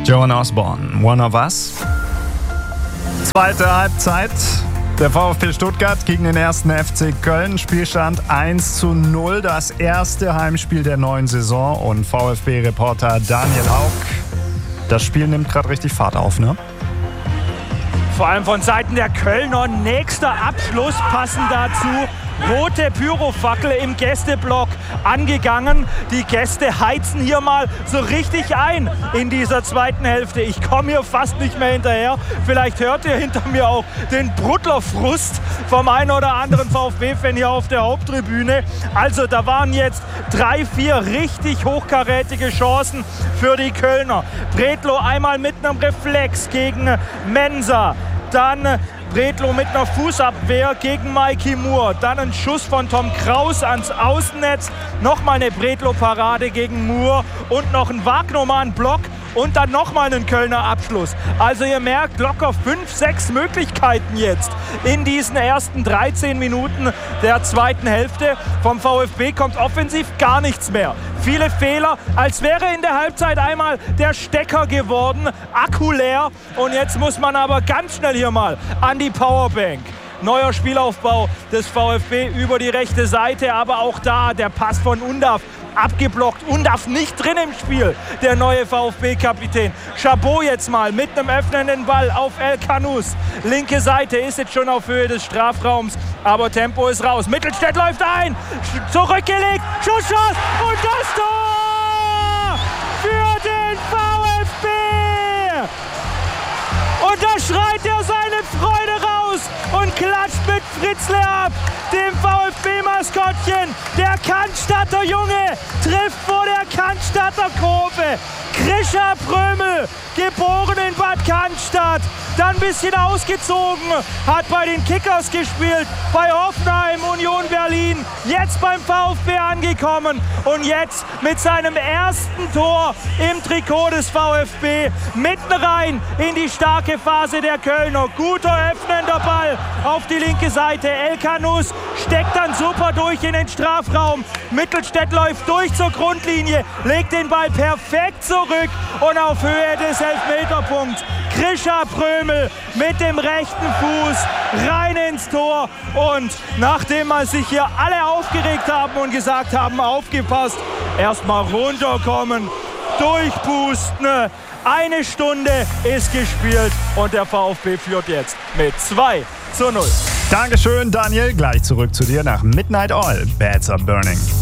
Joan Osborne, One of Us. Zweite Halbzeit. Der VfB Stuttgart gegen den 1. FC Köln. Spielstand 1:0. Das erste Heimspiel der neuen Saison. Und VfB-Reporter Daniel Haug. Das Spiel nimmt gerade richtig Fahrt auf, ne? Vor allem von Seiten der Kölner. Nächster Abschluss passend dazu. Rote Pyrofackel im Gästeblock angegangen. Die Gäste heizen hier mal so richtig ein in dieser zweiten Hälfte. Ich komme hier fast nicht mehr hinterher. Vielleicht hört ihr hinter mir auch den Brudlerfrust vom einen oder anderen VfB-Fan hier auf der Haupttribüne. Also da waren jetzt 3, 4 richtig hochkarätige Chancen für die Kölner. Bredlow einmal mit einem Reflex gegen Mensah. Dann Bredlow mit einer Fußabwehr gegen Mikey Moore. Dann ein Schuss von Tom Kraus ans Außennetz. Nochmal eine Bredlow-Parade gegen Moore. Und noch ein Wagnermann-Block. Und dann nochmal einen Kölner Abschluss. Also ihr merkt, locker 5, 6 Möglichkeiten jetzt in diesen ersten 13 Minuten der zweiten Hälfte. Vom VfB kommt offensiv gar nichts mehr. Viele Fehler, als wäre in der Halbzeit einmal der Stecker geworden. Akku leer. Und jetzt muss man aber ganz schnell hier mal an die Powerbank. Neuer Spielaufbau des VfB über die rechte Seite. Aber auch da der Pass von Undav. Abgeblockt. Undav nicht drin im Spiel, der neue VfB-Kapitän. Chabot jetzt mal mit einem öffnenden Ball auf El Kanous. Linke Seite ist jetzt schon auf Höhe des Strafraums, aber Tempo ist raus. Mittelstädt läuft ein, zurückgelegt, Schusschance und das Tor für den VfB. Und da schreit er seine Freude raus und klatscht mit Fritzle ab, dem VfB-Maskottchen. Der Cannstatter Junge trifft vor der Cannstatter Kurve. Krischer Prömel, geboren in Bad Cannstatt, dann ein bisschen ausgezogen, hat bei den Kickers gespielt, bei Hoffenheim, Union Berlin, jetzt beim VfB angekommen und jetzt mit seinem ersten Tor im Trikot des VfB mitten rein in die starke Phase der Kölner. Guter öffnender Ball auf die linke Seite. El Kanous steckt dann super durch in den Strafraum. Mittelstädt läuft durch zur Grundlinie, legt den Ball perfekt zurück und auf Höhe des Elfmeterpunkts. Krischer Prömel mit dem rechten Fuß rein ins Tor. Und nachdem man sich hier alle aufgeregt haben und gesagt haben, aufgepasst, erstmal runterkommen, durchpusten. Eine Stunde ist gespielt und der VfB führt jetzt mit 2:0. Dankeschön, Daniel. Gleich zurück zu dir nach Midnight Oil. Bats are burning.